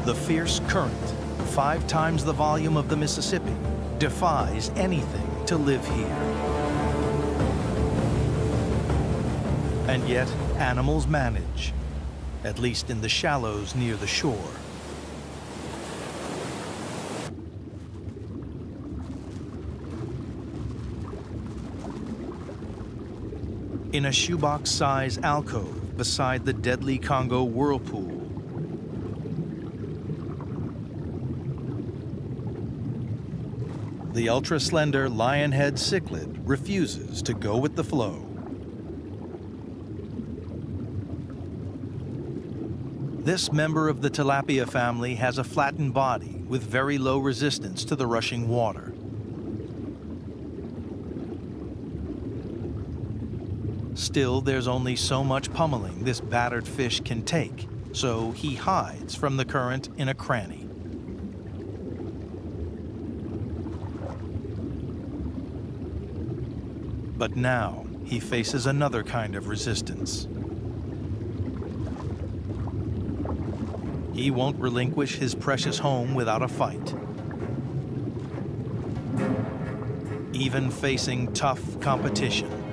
The fierce current, 5 times the volume of the Mississippi, defies anything to live here. And yet, animals manage, at least in the shallows near the shore. In a shoebox-size alcove beside the deadly Congo whirlpool, the ultra-slender lionhead cichlid refuses to go with the flow. This member of the tilapia family has a flattened body with very low resistance to the rushing water. Still, there's only so much pummeling this battered fish can take, so he hides from the current in a cranny. But now he faces another kind of resistance. He won't relinquish his precious home without a fight. Even facing tough competition.